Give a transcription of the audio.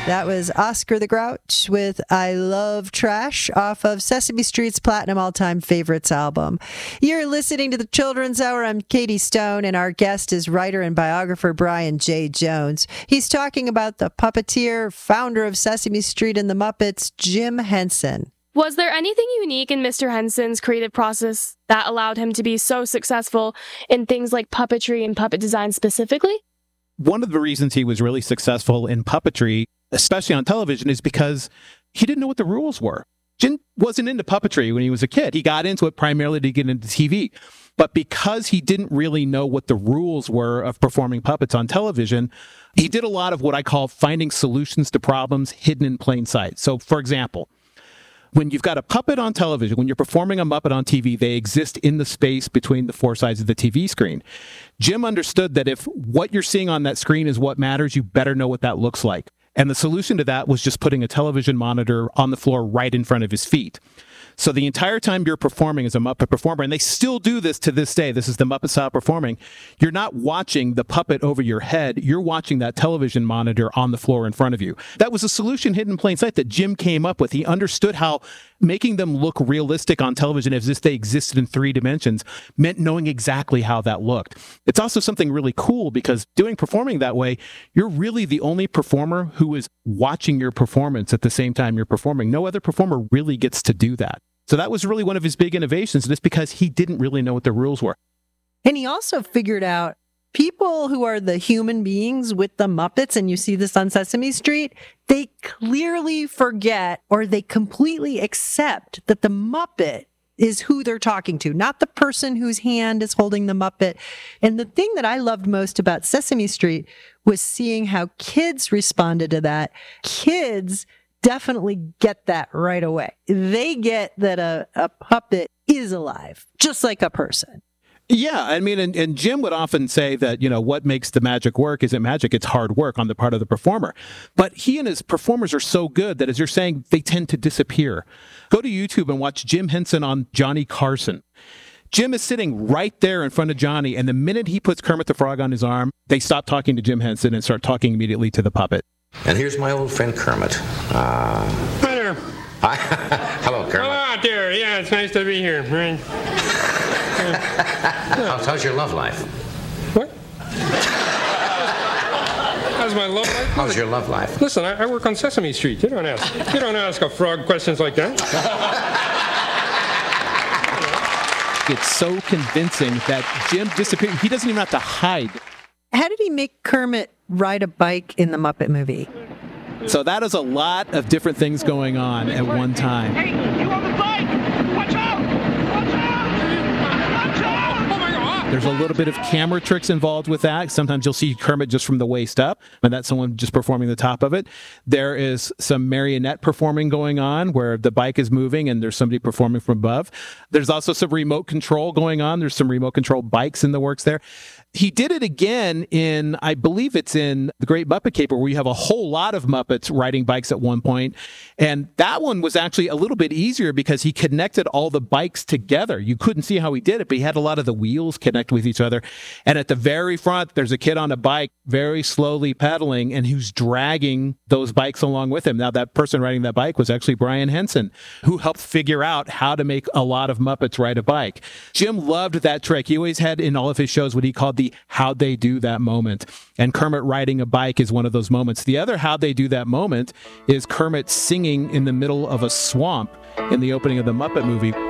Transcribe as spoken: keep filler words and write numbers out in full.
That was Oscar the Grouch with I Love Trash off of Sesame Street's Platinum All-Time Favorites album. You're listening to the Children's Hour. I'm Katie Stone, and our guest is writer and biographer Brian J. Jones. He's talking about the puppeteer, founder of Sesame Street and the Muppets, Jim Henson. Was there anything unique in Mister Henson's creative process that allowed him to be so successful in things like puppetry and puppet design specifically? One of the reasons he was really successful in puppetry, especially on television, is because he didn't know what the rules were. Jim wasn't into puppetry when he was a kid. He got into it primarily to get into T V. But because he didn't really know what the rules were of performing puppets on television, he did a lot of what I call finding solutions to problems hidden in plain sight. So, for example, when you've got a puppet on television, when you're performing a Muppet on T V, they exist in the space between the four sides of the T V screen. Jim understood that if what you're seeing on that screen is what matters, you better know what that looks like. And the solution to that was just putting a television monitor on the floor right in front of his feet. So the entire time you're performing as a Muppet performer, and they still do this to this day, this is the Muppet style performing, you're not watching the puppet over your head, you're watching that television monitor on the floor in front of you. That was a solution hidden in plain sight that Jim came up with. He understood how making them look realistic on television as if they existed in three dimensions meant knowing exactly how that looked. It's also something really cool because doing performing that way, you're really the only performer who is watching your performance at the same time you're performing. No other performer really gets to do that. So that was really one of his big innovations, just because he didn't really know what the rules were. And he also figured out people who are the human beings with the Muppets, and you see this on Sesame Street, they clearly forget or they completely accept that the Muppet is who they're talking to, not the person whose hand is holding the Muppet. And the thing that I loved most about Sesame Street was seeing how kids responded to that. Kids definitely get that right away. They get that a, a puppet is alive, just like a person. Yeah, I mean, and, and Jim would often say that, you know, what makes the magic work isn't magic, it's hard work on the part of the performer. But he and his performers are so good that, as you're saying, they tend to disappear. Go to YouTube and watch Jim Henson on Johnny Carson. Jim is sitting right there in front of Johnny, and the minute he puts Kermit the Frog on his arm, they stop talking to Jim Henson and start talking immediately to the puppet. And here's my old friend Kermit. Uh, Hi there. Hi. Hello, Kermit. Hello out there. Yeah, it's nice to be here. Right. how's, how's your love life? What? How's my love life? How's your love life? Listen, I, I work on Sesame Street. You don't ask. You don't ask a frog questions like that. It's so convincing that Jim disappeared. He doesn't even have to hide. How did he make Kermit ride a bike in the Muppet movie? So that is a lot of different things going on at one time. Hey, you on the bike! Watch out! Watch out! Watch out! Oh my God! There's a little bit of camera tricks involved with that. Sometimes you'll see Kermit just from the waist up, and that's someone just performing the top of it. There is some marionette performing going on where the bike is moving and there's somebody performing from above. There's also some remote control going on. There's some remote control bikes in the works there. He did it again in, I believe it's in The Great Muppet Caper, where you have a whole lot of Muppets riding bikes at one point. And that one was actually a little bit easier because he connected all the bikes together. You couldn't see how he did it, but he had a lot of the wheels connect with each other. And at the very front, there's a kid on a bike very slowly pedaling and who's dragging those bikes along with him. Now, that person riding that bike was actually Brian Henson, who helped figure out how to make a lot of Muppets ride a bike. Jim loved that trick. He always had in all of his shows what he called the how'd they do that moment. And Kermit riding a bike is one of those moments. The other how'd they do that moment is Kermit singing in the middle of a swamp in the opening of the Muppet movie.